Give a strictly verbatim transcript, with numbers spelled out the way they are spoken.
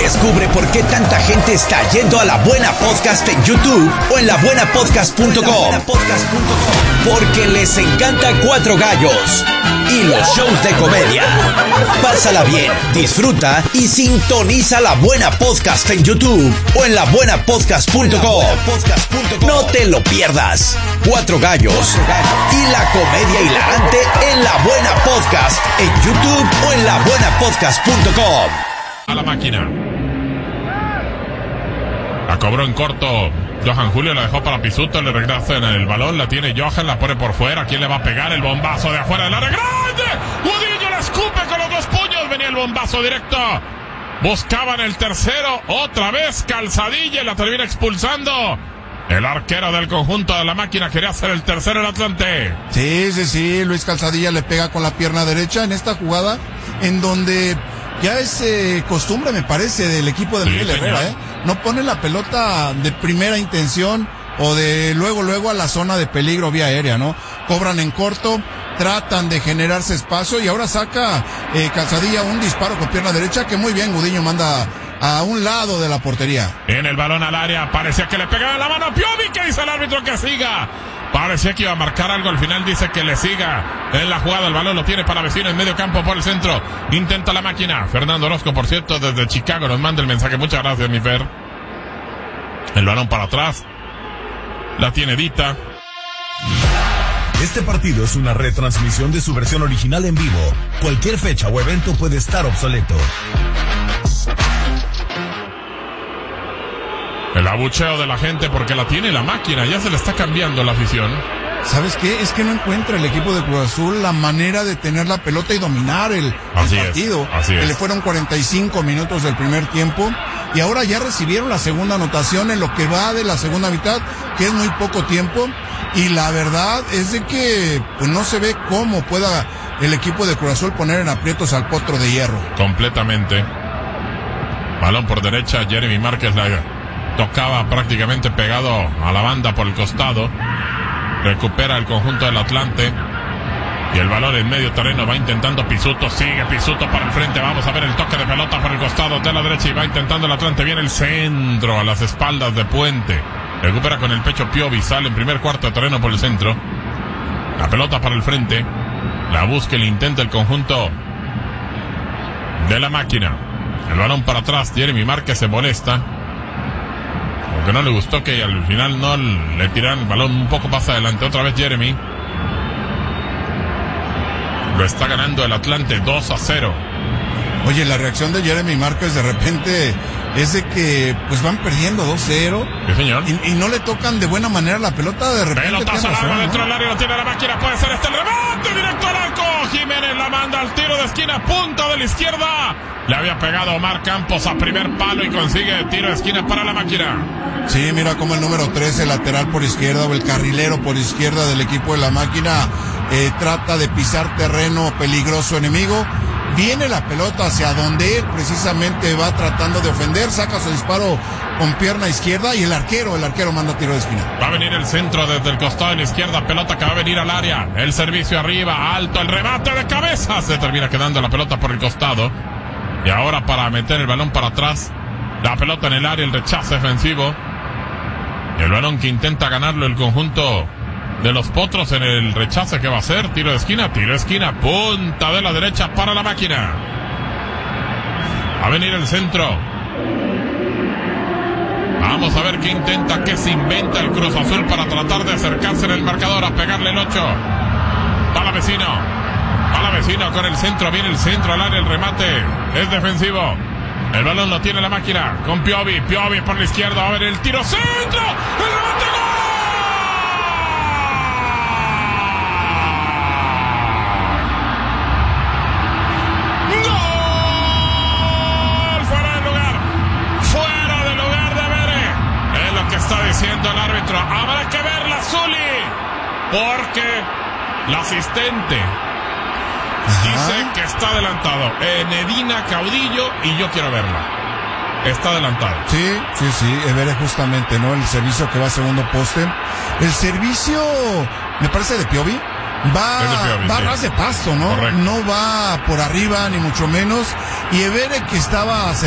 Descubre por qué tanta gente está yendo a La Buena Podcast en YouTube o en la buena podcast punto com. Porque les encanta Cuatro Gallos y los shows de comedia. Pásala bien, disfruta y sintoniza La Buena Podcast en YouTube o en la buena podcast punto com. No te lo pierdas. Cuatro Gallos y la comedia hilarante en La Buena Podcast en YouTube o en la buena podcast punto com. A la máquina. La cobró en corto Johan Julio, la dejó para Pisuto, le regresa en el balón, la tiene Johan, la pone por fuera. ¿Quién le va a pegar? El bombazo de afuera del área grande. Gudiño la escupe con los dos puños. Venía el bombazo directo. Buscaban el tercero. Otra vez Calzadilla y la termina expulsando. El arquero del conjunto de la máquina quería hacer el tercero en Atlante. Sí, sí, sí. Luis Calzadilla le pega con la pierna derecha en esta jugada en donde ya es eh, costumbre, me parece, del equipo de Sí, Miguel Herrera, ¿eh? No pone la pelota de primera intención o de luego, luego a la zona de peligro vía aérea, ¿no? Cobran en corto, tratan de generarse espacio y ahora saca eh, Calzadilla un disparo con pierna derecha que muy bien Gudiño manda a un lado de la portería. En el balón al área, parecía que le pegaba la mano a Piovi, que dice el árbitro que siga. Parecía que iba a marcar algo, al final dice que le siga en la jugada. El balón lo tiene para Vecino en medio campo por el centro. Intenta la máquina. Fernando Orozco, por cierto, desde Chicago nos manda el mensaje. Muchas gracias, mi Fer. El balón para atrás. La tiene Dita. Este partido es una retransmisión de su versión original en vivo. Cualquier fecha o evento puede estar obsoleto. El abucheo de la gente porque la tiene la máquina. Ya se le está cambiando la afición. ¿Sabes qué? Es que no encuentra el equipo de Cruz Azul la manera de tener la pelota y dominar el, Así el es, partido. así que es. le fueron cuarenta y cinco minutos del primer tiempo y ahora ya recibieron la segunda anotación en lo que va de la segunda mitad, que es muy poco tiempo. Y la verdad es de que pues no se ve cómo pueda el equipo de Cruz Azul poner en aprietos al Potro de Hierro. Completamente. Balón por derecha, Jeremy Márquez la tocaba prácticamente pegado a la banda por el costado. Recupera el conjunto del Atlante. Y el balón en medio terreno va intentando Pisuto. Sigue Pisuto para el frente. Vamos a ver el toque de pelota por el costado de la derecha. Y va intentando el Atlante. Viene el centro a las espaldas de Puente. Recupera con el pecho Piovi. Sale en primer cuarto de terreno por el centro. La pelota para el frente. La busca, el intenta el conjunto de la máquina. El balón para atrás. Jeremy Márquez se molesta. Aunque no le gustó que al final no le tiran el balón un poco más adelante. Otra vez Jeremy. Lo está ganando el Atlante dos a cero. Oye, la reacción de Jeremy Márquez de repente es de que pues van perdiendo dos cero. Sí, señor. Y, y no le tocan de buena manera la pelota, de repente. Pelotazo largo razón, dentro ¿no? del área, lo tiene la máquina, puede ser este el remate directo al arco. Jiménez la manda al tiro de esquina, punta de la izquierda. Le había pegado Omar Campos a primer palo y consigue tiro de esquina para la máquina. Sí, mira como el número trece, lateral por izquierda, o el carrilero por izquierda del equipo de la máquina, eh, trata de pisar terreno peligroso enemigo. Viene la pelota hacia donde él precisamente va tratando de ofender, saca su disparo con pierna izquierda y el arquero, el arquero manda tiro de esquina. Va a venir el centro desde el costado de la izquierda, pelota que va a venir al área. El servicio arriba, alto, el remate de cabeza. Se termina quedando la pelota por el costado. Y ahora para meter el balón para atrás, la pelota en el área, el rechazo defensivo. Y el balón que intenta ganarlo el conjunto de los Potros en el rechace que va a hacer. Tiro de esquina, tiro de esquina, punta de la derecha para la máquina. Va a venir el centro. Vamos a ver qué intenta, qué se inventa el Cruz Azul para tratar de acercarse en el marcador, a pegarle el ocho. Va la Vecino. Va la Vecino con el centro, viene el centro al área, el remate es defensivo. El balón lo tiene la máquina con Piovi. Piovi por la izquierda, va a ver el tiro, centro, el remate, ¡gol! Está diciendo el árbitro, habrá que verla, Zuli, porque la asistente dice que está adelantado en Edina Caudillo y yo quiero verla. Está adelantado. Sí, sí, sí, Evere justamente, ¿no? El servicio que va a segundo poste. El servicio, me parece de Piovi, va, Es de Piovi, va a sí. ras de pasto, ¿no? Correcto. No va por arriba, ni mucho menos. Y Evere que estaba